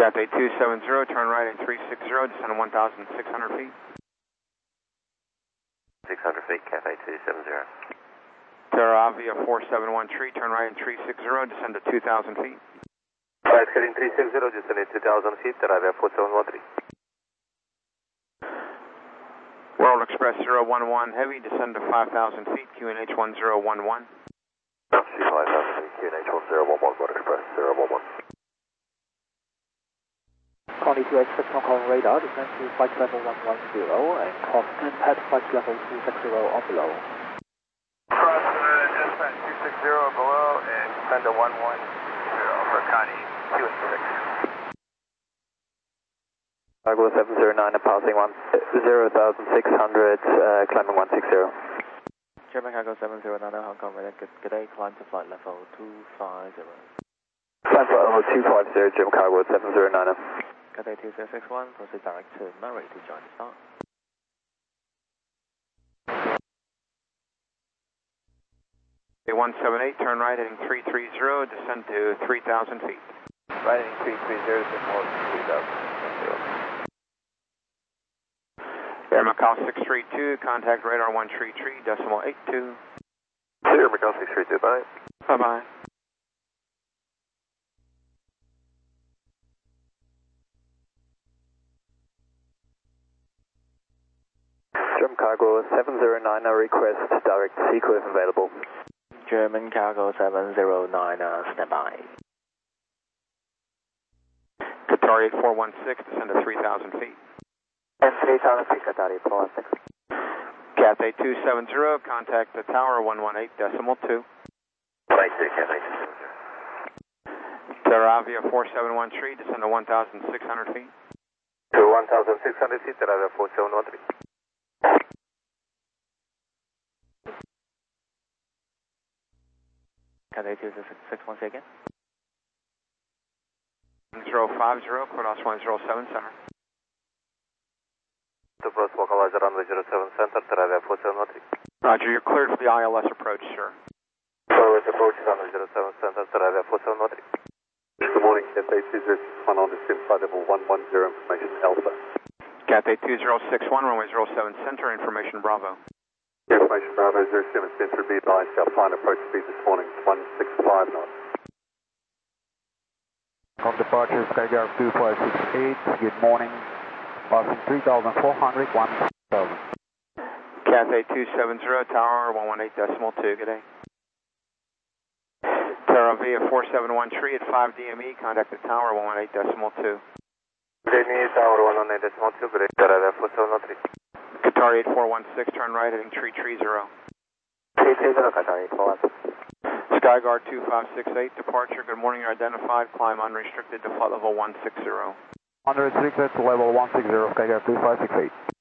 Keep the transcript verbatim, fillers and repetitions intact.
Cathay two seven zero, turn right at three six zero, descend to one thousand six hundred feet. six hundred feet, Cathay two seven zero. Terra Avia four seven one tree, turn right at three six zero, descend to two thousand feet. Right, heading three six zero, descend to two thousand feet, Terra Avia four seven one three. World Express zero one one Heavy, descend to five thousand feet, Q N H one zero one one. C five thousand feet, Q N H one zero one one, World Express zero one one. Connie two eight six, Hong Kong radar, descend to flight level one one zero and constant pad flight level two six zero or below. Cross uh, dispatch two six zero below and descend to one one zero for Connie two eight six. Cargo seven zero nine, passing one zero thousand six hundred, uh, climbing one six zero. German Cargo seven zero nine, Hong Kong radar, good, good day, climb to flight level two five zero. Climb flight level two five zero, German Cargo seven zero nine. Cathay two zero six one, proceed direct to Murray to join the start. one seven eight, turn right heading three three zero, descend to three thousand feet. Right heading three three zero, descend more than three thousand. Air Macau six three two, contact radar one tree tree, decimal eight two. Clear, Macau six three two, bye. Bye-bye. German Cargo seven zero nine, a request direct sequence available. German Cargo seven zero nine, uh, stand by. Qatar eight four one six, descend to three thousand feet. And three thousand feet, Qatar eight four one six. Cathay two seven zero, contact the tower one one eight decimal two. Right there, Cathay two seven zero. Terra Avia four seven one tree, descend to one thousand six hundred feet. To one thousand six hundred feet, Terra Avia four seven one three. Cathay two zero six one, say again. zero five zero, Quados one zero seven center. To approach localizer runway zero seven center, Terra Avia four seven one three. Roger, you're cleared for the I L S approach, sir. Forward approach runway zero seven center, Terra Avia four seven one three. Good morning, Cathay two zero six one on descent flight level one one zero, information Alpha. Cathay two zero six one, runway zero seven center, information Bravo. Information Bravo zero seven center, be advised, our final approach speed this morning one six five knots. On departure, Skyguard two five six eight, good morning. Passing three thousand four hundred, one thousand. Cathay two seven zero, tower one one eight decimal two, good day. Terra Avia four seven one tree at five D M E, contact the tower one one eight decimal two. Good day, tower one one eight decimal two, good day, Terra Avia four seven one three. Qatar eight four one six, turn right heading tree tree zero. three three zero, Qatar eight four one six. Skyguard two five six eight, departure, good morning, you're identified, climb unrestricted to flight level one six zero. Unrestricted to level one six zero, Skyguard two five six eight.